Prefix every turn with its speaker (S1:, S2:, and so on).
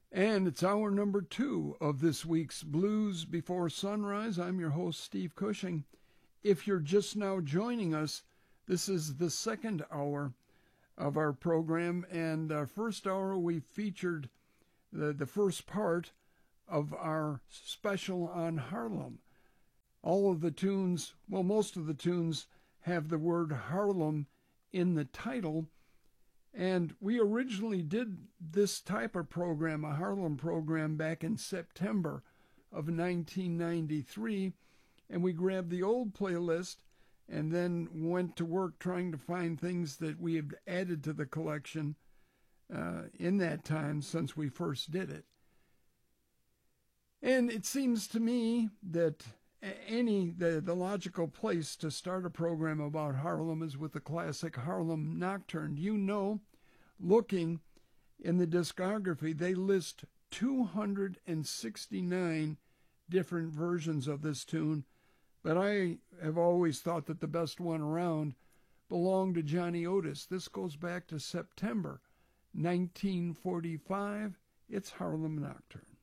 S1: And it's hour number 2 of this week's Blues Before Sunrise. I'm your host, Steve Cushing. If you're just now joining us, this is the second hour of our program. And first hour, we featured the first part of our special on Harlem. All of the tunes, well, most of the tunes have the word Harlem in the title. And we originally did this type of program, a Harlem program, back in September of 1993. And we grabbed the old playlist and then went to work trying to find things that we had added to the collection in that time since we first did it. And it seems to me that the logical place to start a program about Harlem is with the classic Harlem Nocturne. You know, looking in the discography, they list 269 different versions of this tune, but I have always thought that the best one around belonged to Johnny Otis. This goes back to September 1945. It's Harlem Nocturne.